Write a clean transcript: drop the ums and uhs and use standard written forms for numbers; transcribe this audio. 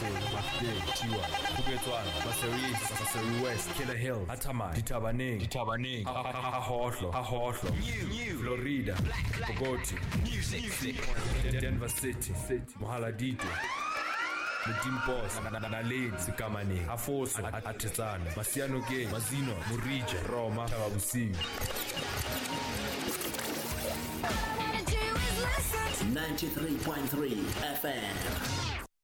Mafde, Chiwa, Kubetwan, Masari West, Killer Hill, Atamai, Ditabaning, Ahohlo, New, Florida, Bogoti, Music, Denver City, Mohaladito, Mudim Boss, Nalade, Sikamani, Afoso, Atesana, Masiano Gay, Mazino, Murija, Roma, Tababusi. 93.3 FM.